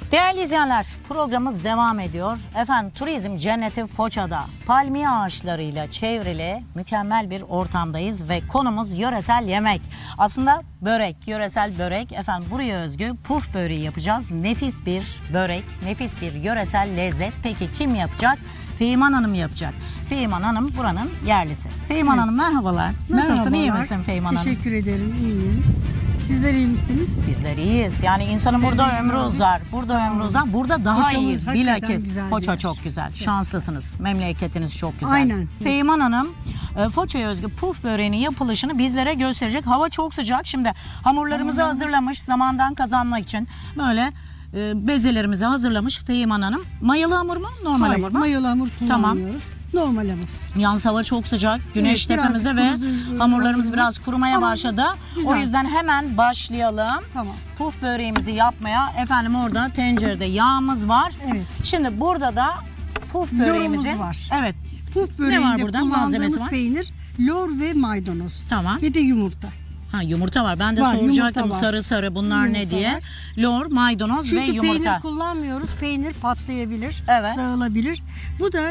Değerli izleyenler, programımız devam ediyor. Efendim, turizm cenneti Foça'da palmiye ağaçlarıyla çevrili mükemmel bir ortamdayız ve konumuz yöresel yemek. Aslında börek, yöresel börek. Efendim, buraya özgü puf böreği yapacağız. Nefis bir börek, nefis bir yöresel lezzet. Peki kim yapacak? Feyman Hanım yapacak. Feyman Hanım buranın yerlisi. Feyman Hanım merhabalar. Nasılsın? Merhabalar. İyi misin Feyman Hanım? Teşekkür ederim, iyiyim. Sizler iyi misiniz? Bizler iyiyiz. Yani insanın burada ömrü uzar. Burada ömrü uzar. Burada daha Foça'mız iyiyiz. hakikaten Bilakis güzel bir Foça yer. çok güzel. Şanslısınız. Memleketiniz çok güzel. Aynen. Feyman Hanım Foça'ya özgü puf böreğinin yapılışını bizlere gösterecek. Hava çok sıcak. Şimdi hamurlarımızı hazırlamış zamandan kazanmak için. Böyle bezelerimizi hazırlamış Feyman Hanım. Mayalı hamur mu? Normal Hayır, hamur mu? mayalı hamur Tamam. kullanmıyoruz. Normal hamur. Yalnız hava çok sıcak. Güneş Evet, biraz tepemizde ve kurudu, hamurlarımız biraz kurumaya Ama başladı. güzel. O yüzden hemen başlayalım. Tamam. Puf böreğimizi yapmaya. Efendim, orada tencerede yağımız var. Evet. Şimdi burada da puf böreğimizin Lorumuz var. Evet. Puf böreğinde var burada? Malzemesi kullandığımız var. peynir, lor ve maydanoz. Tamam. Ve de yumurta. Ha, yumurta var. Ben de Var, soracaktım yumurta var. sarı sarı bunlar ne Yumurta diye. var. Lor, maydanoz Çünkü ve yumurta. peynir kullanmıyoruz. Peynir patlayabilir, Evet. dağılabilir. Bu da